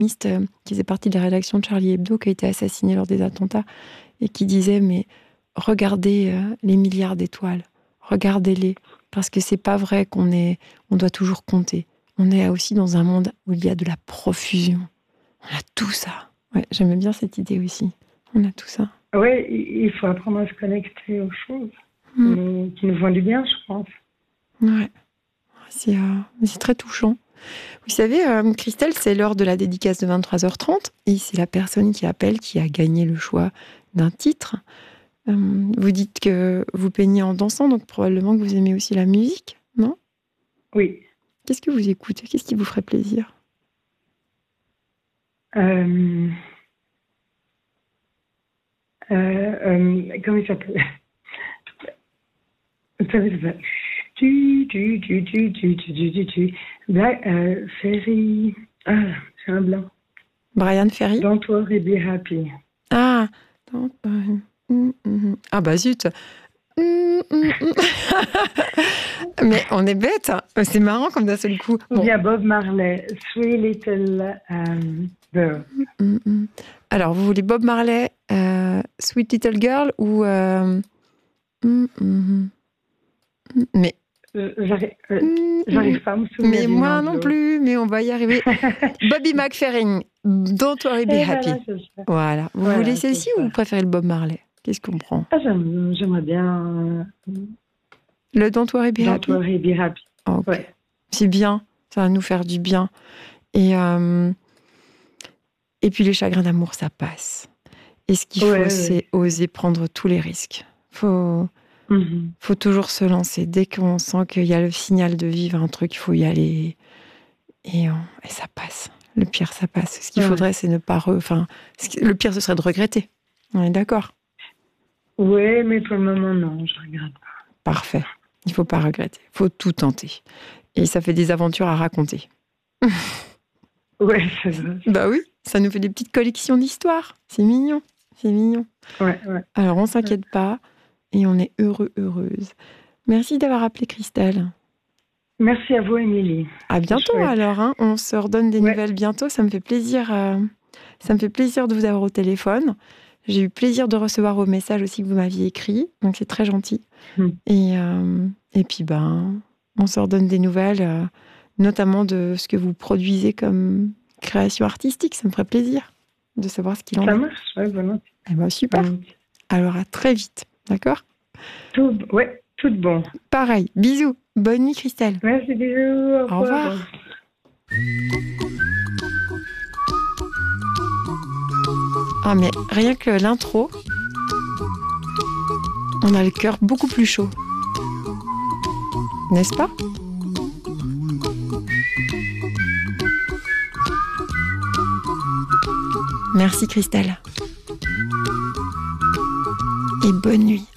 journaliste qui faisait partie de la rédaction de Charlie Hebdo, qui a été assassiné lors des attentats, et qui disait, mais regardez les milliards d'étoiles, regardez-les, parce que c'est pas vrai on doit toujours compter. On est aussi dans un monde où il y a de la profusion. On a tout ça. Ouais, j'aimais bien cette idée aussi. On a tout ça. Oui, il faut apprendre à se connecter aux choses qui nous font du bien, je pense. Ouais, c'est très touchant. Vous savez, Christelle, c'est l'heure de la dédicace de 23h30 et c'est la personne qui appelle qui a gagné le choix d'un titre. Vous dites que vous peignez en dansant, donc probablement que vous aimez aussi la musique, non? Oui. Qu'est-ce que vous écoutez? Qu'est-ce qui vous ferait plaisir? Comment il s'appelle? Ferry. Ah, c'est un blanc. Brian Ferry? Don't worry, be happy. Ah, ah bah zut. Mais on est bête. Hein. C'est marrant comme d'un seul coup. Ou bien Bob Marley, Three Little Birds. Alors, vous voulez Bob Marley, Sweet Little Girl ou... Mais... J'arrive pas à me souvenir. Mais moi non plus, mais on va y arriver. Bobby McFerrin, Don't Worry Be Happy. Voilà. Vous voulez celle-ci ou vous préférez le Bob Marley? Qu'est-ce qu'on prend? J'aimerais bien... Le Don't Worry Be Happy. Don't Worry Be Happy. Okay. Ouais. C'est bien, ça va nous faire du bien. Et puis les chagrins d'amour, ça passe. Et ce qu'il faut, c'est oser prendre tous les risques. Faut toujours se lancer. Dès qu'on sent qu'il y a le signal de vivre un truc, il faut y aller. Et ça passe. Le pire, ça passe. Ce qu'il faudrait, c'est ne pas... le pire, ce serait de regretter. On est d'accord? Oui, mais pour le moment, non, je regrette pas. Parfait. Il ne faut pas regretter. Il faut tout tenter. Et ça fait des aventures à raconter. Oui, c'est vrai. Bah oui, ça nous fait des petites collections d'histoires. C'est mignon. C'est mignon. Ouais. Alors, on ne s'inquiète pas et on est heureuse. Merci d'avoir appelé Christelle. Merci à vous, Émilie. À bientôt alors. Hein. On se redonne des nouvelles bientôt. Ça me fait plaisir. Ça me fait plaisir de vous avoir au téléphone. J'ai eu plaisir de recevoir vos messages aussi que vous m'aviez écrits. Donc, c'est très gentil. Et puis, on se redonne des nouvelles, notamment de ce que vous produisez comme création artistique. Ça me ferait plaisir de savoir ce qu'il en est. Ça marche, oui, volontiers. Eh ben, super. Alors, à très vite. D'accord? Tout bon. Pareil. Bisous. Bonne nuit, Christelle. Merci, bisous. Au revoir. Ah, mais rien que l'intro, on a le cœur beaucoup plus chaud. N'est-ce pas? Merci Christelle. Et bonne nuit.